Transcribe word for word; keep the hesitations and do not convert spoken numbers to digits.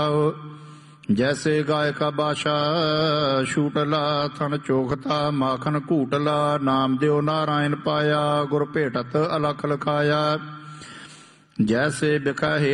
जैसे गाय का बाशा छूटला थन चोखता माखन घूटला नाम दियो नारायण पाया गुर भेटत अलख लखाया जैसे बिखा